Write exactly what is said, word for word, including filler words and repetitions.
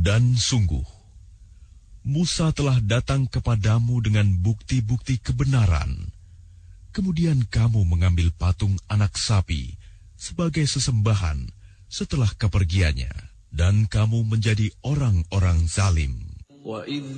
Dan sungguh, Musa telah datang kepadamu dengan bukti-bukti kebenaran. Kemudian kamu mengambil patung anak sapi sebagai sesembahan setelah kepergiannya, dan kamu menjadi orang-orang zalim.